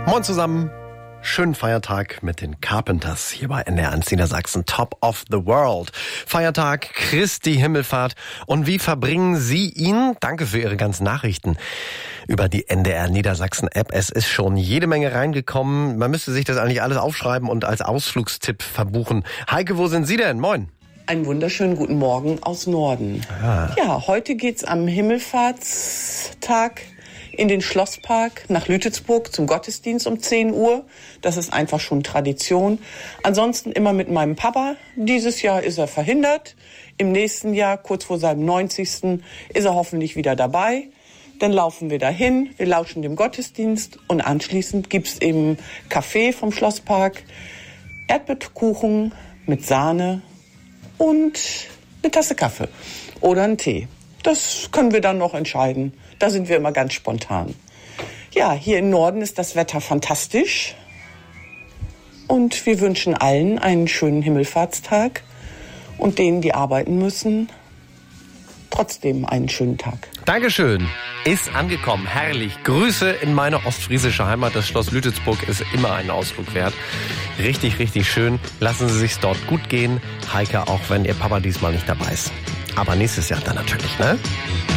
Moin zusammen. Schönen Feiertag mit den Carpenters hier bei NDR1 Niedersachsen. Top of the World. Feiertag, Christi Himmelfahrt. Und wie verbringen Sie ihn? Danke für Ihre ganzen Nachrichten über die NDR Niedersachsen App. Es ist schon jede Menge reingekommen. Man müsste sich das eigentlich alles aufschreiben und als Ausflugstipp verbuchen. Heike, wo sind Sie denn? Moin. Einen wunderschönen guten Morgen aus Norden. Ja, heute geht's am Himmelfahrtstag in den Schlosspark nach Lütetsburg zum Gottesdienst um 10 Uhr. Das ist einfach schon Tradition. Ansonsten immer mit meinem Papa. Dieses Jahr ist er verhindert. Im nächsten Jahr, kurz vor seinem 90. ist er hoffentlich wieder dabei. Dann laufen wir dahin, wir lauschen dem Gottesdienst und anschließend gibt's eben Kaffee vom Schlosspark, Erdbeerkuchen mit Sahne und eine Tasse Kaffee oder einen Tee. Das können wir dann noch entscheiden. Da sind wir immer ganz spontan. Ja, hier im Norden ist das Wetter fantastisch. Und wir wünschen allen einen schönen Himmelfahrtstag. Und denen, die arbeiten müssen, trotzdem einen schönen Tag. Dankeschön. Ist angekommen. Herrlich. Grüße in meine ostfriesische Heimat. Das Schloss Lütetsburg ist immer einen Ausflug wert. Richtig, richtig schön. Lassen Sie sich's dort gut gehen. Heike, auch wenn Ihr Papa diesmal nicht dabei ist. Aber nächstes Jahr dann natürlich, ne?